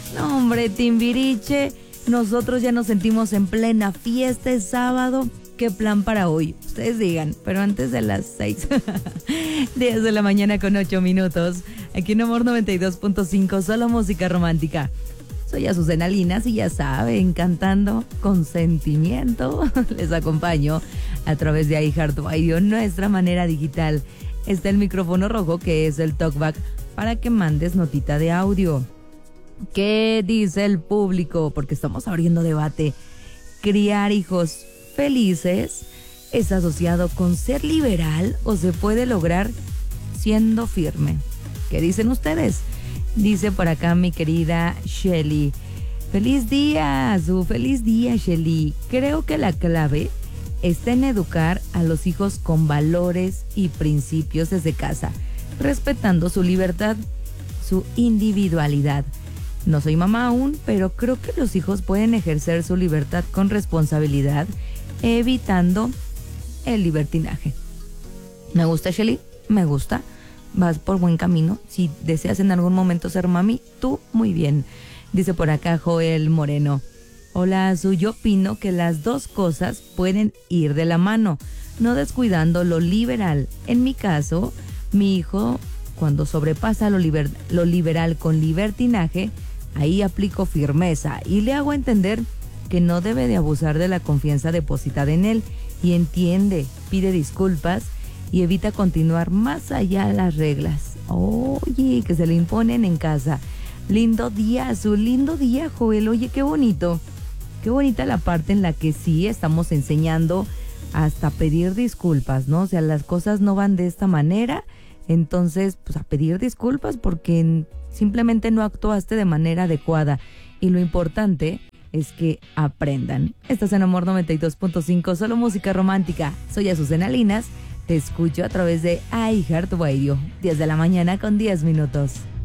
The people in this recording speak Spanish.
No, hombre, Timbiriche, nosotros ya nos sentimos en plena fiesta, es sábado. ¿Qué plan para hoy? Ustedes digan, pero antes de las 6. 10 de la mañana con 8 minutos. Aquí en Amor 92.5, solo música romántica. Soy Azucena Linas y ya saben, cantando con sentimiento. Les acompaño a través de iHeartRadio, nuestra manera digital. Está el micrófono rojo, que es el talkback, para que mandes notita de audio. ¿Qué dice el público? Porque estamos abriendo debate. Criar hijos felices es asociado con ser liberal o se puede lograr siendo firme. ¿Qué dicen ustedes? Dice por acá mi querida Shelly. Feliz día, feliz día, Shelly. Creo que la clave está en educar a los hijos con valores y principios desde casa, respetando su libertad, su individualidad. No soy mamá aún, pero creo que los hijos pueden ejercer su libertad con responsabilidad, evitando el libertinaje. Me gusta, Shelly, me gusta. Vas por buen camino. Si deseas en algún momento ser mami, tú muy bien. Dice por acá Joel Moreno. Hola, yo opino que las dos cosas pueden ir de la mano, no descuidando lo liberal. En mi caso, mi hijo, cuando sobrepasa lo liberal con libertinaje, ahí aplico firmeza y le hago entender que no debe de abusar de la confianza depositada en él, y entiende, pide disculpas y evita continuar más allá de las reglas. Oye, que se le imponen en casa. Lindo día, lindo día, Joel. Oye, qué bonito. Qué bonita la parte en la que sí estamos enseñando hasta pedir disculpas, ¿no? O sea, las cosas no van de esta manera, entonces, pues a pedir disculpas porque simplemente no actuaste de manera adecuada. Y lo importante es que aprendan. Estás en Amor 92.5, solo música romántica. Soy Azucena Linas, te escucho a través de iHeartRadio, 10 de la mañana con 10 minutos.